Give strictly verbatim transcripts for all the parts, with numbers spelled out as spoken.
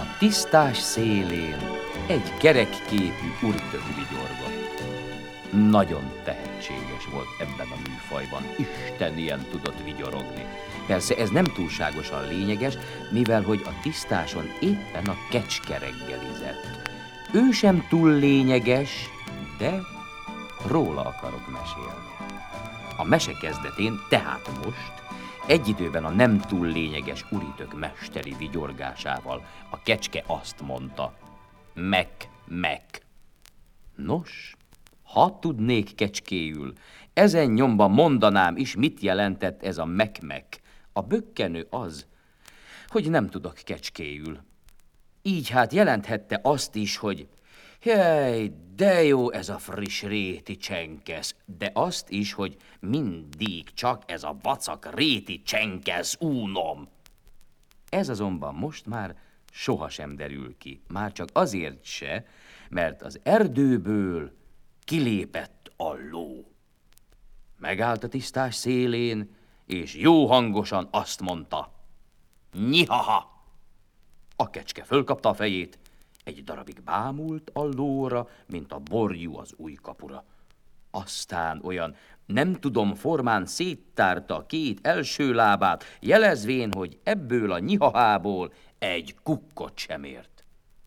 A tisztás szélén egy kerekképű úritök vigyorgott. Nagyon tehetséges volt ebben a műfajban, Isten ilyen tudott vigyorogni. Persze ez nem túlságosan lényeges, mivel hogy a tisztáson éppen a kecske reggelizett. Ő sem túl lényeges, de róla akarok mesélni. A mese kezdetén, tehát most, egy időben a nem túl lényeges úritök mesteri vigyorgásával a kecske azt mondta: mek, mek. Nos, ha tudnék kecskéül, ezen nyomban mondanám is, mit jelentett ez a mek-mek. A bökkenő az, hogy nem tudok kecskéül. Így hát jelenthette azt is, hogy jaj, de jó ez a friss réti csenkesz, de azt is, hogy mindig csak ez a vacak réti csenkesz únom. Ez azonban most már sohasem derül ki, már csak azért se, mert az erdőből kilépett a ló. Megállt a tisztás szélén, és jó hangosan azt mondta: nyihaha! A kecske fölkapta a fejét, egy darabig bámult a lóra, mint a borjú az újkapura. Aztán olyan nem tudom formán széttárta a két első lábát, jelezvén, hogy ebből a nyihahából egy kukkot sem ért.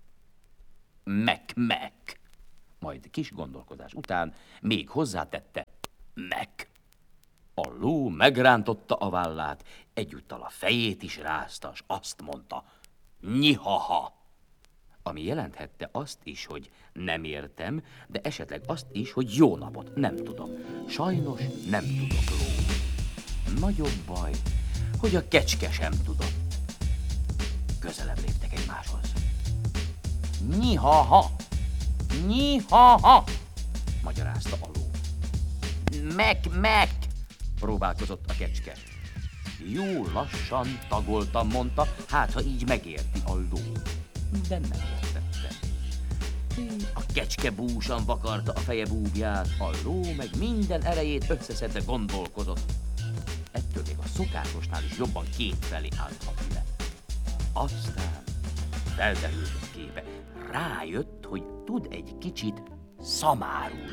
Mek-mek. Majd kis gondolkodás után még hozzátette: mek. A ló megrántotta a vállát, egyúttal a fejét is rázta, s azt mondta: nyihaha. Ami jelenthette azt is, hogy nem értem, de esetleg azt is, hogy jó napot, nem tudom. Sajnos nem tudok, ló. Nagyobb baj, hogy a kecske sem tudott. Közelebb léptek egymáshoz. Nyihaha! Nyihaha! Magyarázta a ló. Mek-mek! Próbálkozott a kecske. Jó lassan tagoltam, mondta, hát ha így megérti a ló. De nem értette. A kecske búsan vakarta a feje búbját, a ló meg minden erejét összeszedve gondolkozott. Ettől még a szokásosnál is jobban kétfelé állt a füle. Aztán felderült a képe. Rájött, hogy tud egy kicsit szamárul.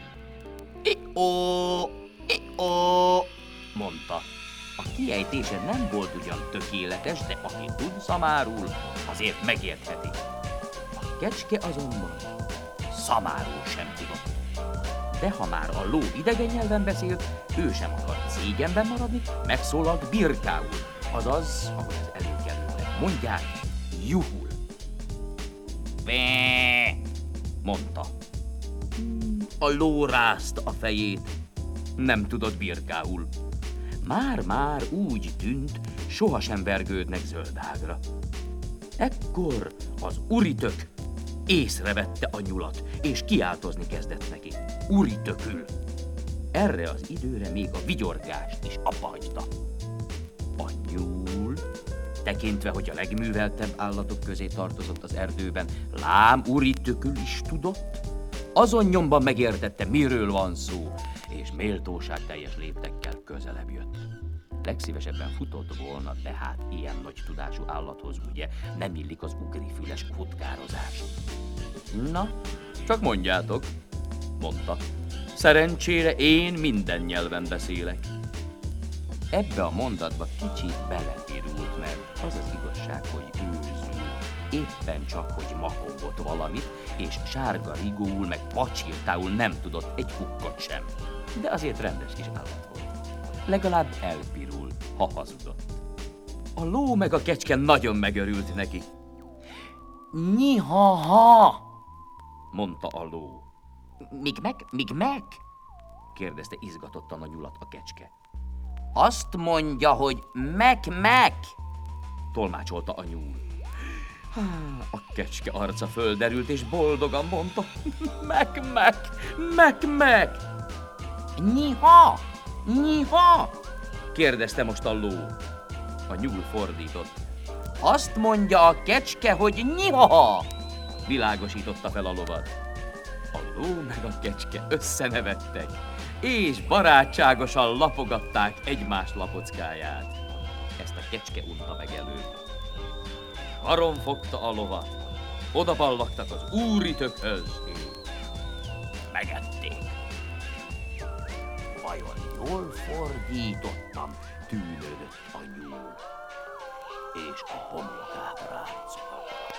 I-ó, i-ó, mondta. A kiejtése nem volt ugyan tökéletes, de aki tud szamárul, azért megértheti. A kecske azonban szamárul sem tudott. De ha már a ló idegen nyelven beszélt, ő sem akart szégyenben maradni, megszólalt birkául, azaz, ahogy az előkelőnek mondják, juhul. Bé, mondta. A ló rázta a fejét, nem tudott birkául. Már-már úgy tűnt, sohasem vergődnek zöldágra. Ekkor az úritök észrevette a nyulat, és kiáltozni kezdett neki. Úritökül! Erre az időre még a vigyorgást is abbahagyta. A nyúl, tekintve, hogy a legműveltebb állatok közé tartozott az erdőben, lám úritökül is tudott, azon nyomban megértette, miről van szó, és méltóságteljes léptekkel közelebb jött. Legszívesebben futott volna, de hát ilyen nagy tudású állathoz ugye nem illik az ugrifüles futkározás. Na, csak mondjátok, mondta. Szerencsére én minden nyelven beszélek. Ebbe a mondatba kicsit belepirult, mert az az igazság, hogy őzül, éppen csak, hogy makogott valamit, és sárga rigóul meg pacsirtául nem tudott egy kukkot sem. De azért rendes kis állat volt. Legalább elpirul, ha hazudott. A ló meg a kecske nagyon megörült neki. Nyihaha! Mondta a ló. Míg meg, míg meg? Kérdezte izgatottan a nyulat a kecske. Azt mondja, hogy meg-meg! Tolmácsolta a nyúl. Há, a kecske arca földerült, és boldogan mondta. Meg-meg! Meg-meg! Nyiha! Nyiha! Kérdezte most a ló. A nyúl fordított. Azt mondja a kecske, hogy nyiha! Világosította fel a lovat. A ló meg a kecske összenevettek, és barátságosan lapogatták egymás lapockáját. Ezt a kecske unta meg előbb. karon fogta a lovat, oda ballagtak az úri tökhöz, és megették. Vajon jól fordítottam, tűnődött a nyúl, és a homlokát ráncolta.